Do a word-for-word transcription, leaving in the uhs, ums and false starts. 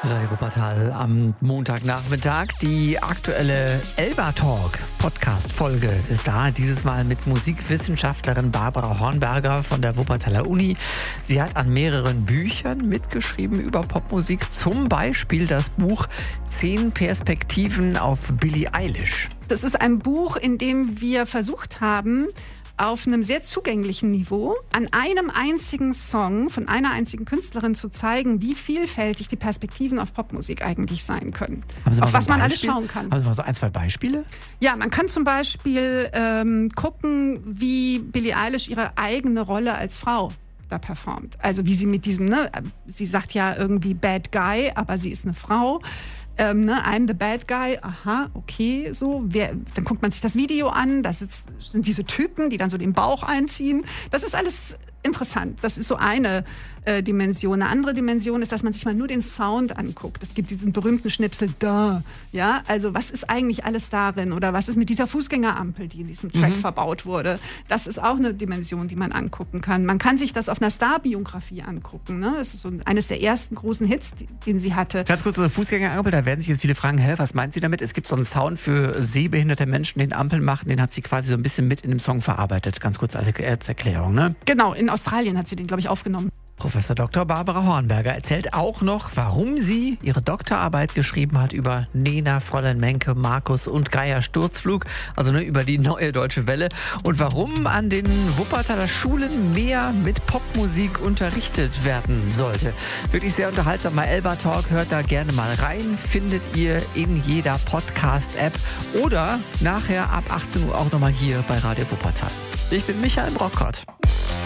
Radio Wuppertal am Montagnachmittag. Die aktuelle Elba Talk Podcast-Folge ist da. Dieses Mal mit Musikwissenschaftlerin Barbara Hornberger von der Wuppertaler Uni. Sie hat an mehreren Büchern mitgeschrieben über Popmusik. Zum Beispiel das Buch Zehn Perspektiven auf Billie Eilish. Das ist ein Buch, in dem wir versucht haben, auf einem sehr zugänglichen Niveau an einem einzigen Song von einer einzigen Künstlerin zu zeigen, wie vielfältig die Perspektiven auf Popmusik eigentlich sein können. Auf so was man alles Beispiel? schauen kann. Haben Sie mal so ein, zwei Beispiele? Ja, man kann zum Beispiel ähm, gucken, wie Billie Eilish ihre eigene Rolle als Frau da performt. Also wie sie mit diesem, ne, sie sagt ja irgendwie Bad Guy, aber sie ist eine Frau. Ähm, ne, I'm the bad guy, aha, okay, so. Wer, dann guckt man sich das Video an, das ist, sind diese Typen, die dann so den Bauch einziehen. Das ist alles interessant. Das ist so eine äh, Dimension. Eine andere Dimension ist, dass man sich mal nur den Sound anguckt. Es gibt diesen berühmten Schnipsel, da. Ja, also was ist eigentlich alles darin? Oder was ist mit dieser Fußgängerampel, die in diesem Track mhm. verbaut wurde? Das ist auch eine Dimension, die man angucken kann. Man kann sich das auf einer Starbiografie angucken. Ne? Das ist so eines der ersten großen Hits, den sie hatte. Ganz kurz, so eine Fußgängerampel, da werden sich jetzt viele fragen, hä, was meint sie damit? Es gibt so einen Sound für sehbehinderte Menschen, den Ampeln machen, den hat sie quasi so ein bisschen mit in dem Song verarbeitet. Ganz kurz als Erklärung, ne? Genau, in Australien hat sie den, glaube ich, aufgenommen. Professor Doktor Barbara Hornberger erzählt auch noch, warum sie ihre Doktorarbeit geschrieben hat über Nena, Fräulein Menke, Markus und Geier Sturzflug, also ne, über die neue Deutsche Welle, und warum an den Wuppertaler Schulen mehr mit Popmusik unterrichtet werden sollte. Wirklich sehr unterhaltsamer Elba Talk, hört da gerne mal rein, findet ihr in jeder Podcast-App oder nachher ab achtzehn Uhr auch nochmal hier bei Radio Wuppertal. Ich bin Michael Brockott.